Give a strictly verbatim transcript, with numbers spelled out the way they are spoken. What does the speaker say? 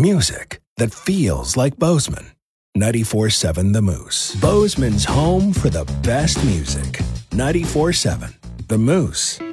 Music that feels like Bozeman. ninety-four seven The Moose. Bozeman's home for the best music. ninety-four seven The Moose.